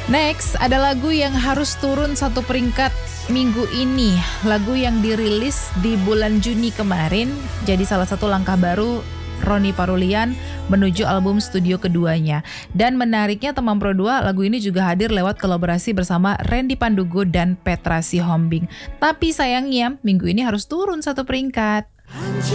Next, ada lagu yang harus turun satu peringkat minggu ini. Lagu yang dirilis di bulan Juni kemarin, jadi salah satu langkah baru Ronny Parulian menuju album studio keduanya. Dan menariknya Teman Pro 2, lagu ini juga hadir lewat kolaborasi bersama Randy Pandugo dan Petra Sihombing. Tapi sayangnya minggu ini harus turun satu peringkat.